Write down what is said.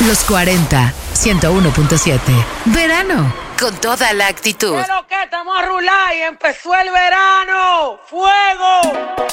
Los 40, 101.7. Verano, con toda la actitud. Pero que estamos a rular y empezó el verano. ¡Fuego!